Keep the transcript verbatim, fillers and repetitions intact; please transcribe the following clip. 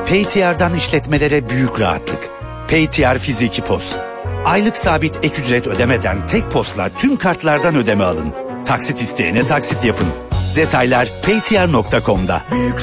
Paytr'dan işletmelere büyük rahatlık. Paytr Fiziki Pos. Aylık sabit ek ücret ödemeden tek posla tüm kartlardan ödeme alın. Taksit isteyene taksit yapın. Detaylar paytr nokta com'da.